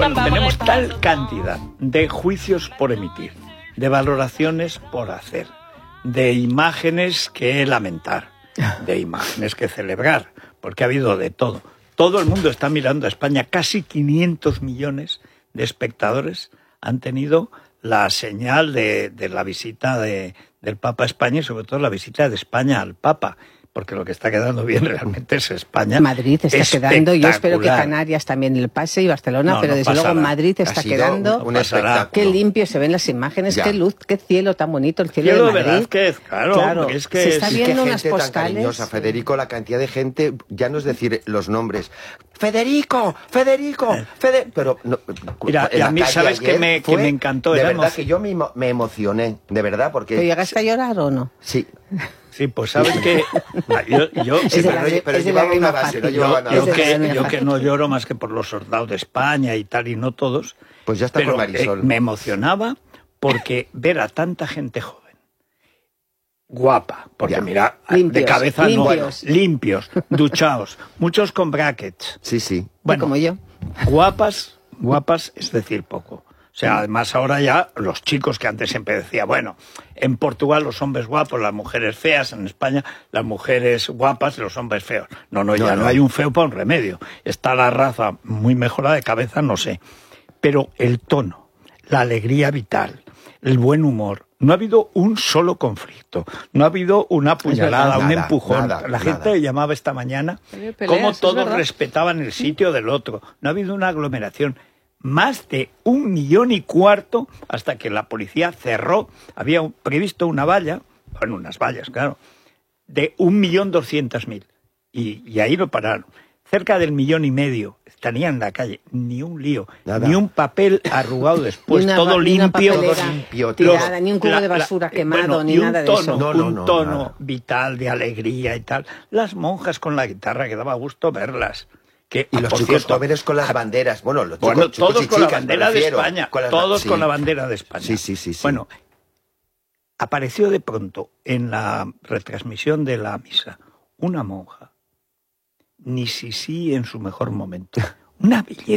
tenemos tal cantidad de juicios por emitir, de valoraciones por hacer, de imágenes que lamentar, de imágenes que celebrar, porque ha habido de todo. Todo el mundo está mirando a España. Casi 500 millones de espectadores han tenido la señal de la visita del Papa a España y sobre todo la visita de España al Papa. Porque lo que está quedando bien realmente es España. Madrid está quedando, yo espero que Canarias también el pase y Barcelona, pero desde luego Madrid está quedando. Qué limpio se ven las imágenes, qué luz, qué cielo tan bonito, el cielo de Madrid. Velázquez, claro, es que se está viendo unas gente postales. Tan cariñosa, Federico, la cantidad de gente, ya no es decir los nombres. Federico, pero no, mira, y a mí sabes que me encantó. De verdad que yo me emocioné, de verdad, porque. ¿Pero llegaste a llorar o no? Sí. Sí, pues sabes que yo que no lloro más que por los soldados de España y tal, y no todos. Pues ya está con Marisol. Me emocionaba porque ver a tanta gente joven, guapa, porque mira, limpios, de cabeza limpios, duchados, muchos con brackets. Sí. Bueno, como yo. Guapas, es decir, poco. O sea, además ahora ya los chicos que antes siempre decía, bueno, en Portugal los hombres guapos, las mujeres feas, en España las mujeres guapas y los hombres feos. No hay un feo para un remedio. Está la raza muy mejorada de cabeza, no sé. Pero el tono, la alegría vital, el buen humor, no ha habido un solo conflicto, no ha habido una puñalada, un empujón. La gente llamaba esta mañana cómo todos respetaban el sitio del otro. No ha habido una aglomeración. Más de 1,4 millones hasta que la policía cerró. Había previsto una valla, bueno, unas vallas, claro, de 1.200.000. Y ahí lo pararon. Cerca del 1,5 millones estarían en la calle. Ni un lío, ni un papel arrugado después, todo limpio. Tirada, ni un cubo de basura quemado, ni nada de eso. Un tono vital, de alegría y tal. Las monjas con la guitarra, que daba gusto verlas. Y los chicos jóvenes con las banderas. Bueno, todos con la bandera de España. Todos con la bandera de España. Sí. Bueno, apareció de pronto en la retransmisión de la misa una monja, ni Sisi en su mejor momento. Una belleza.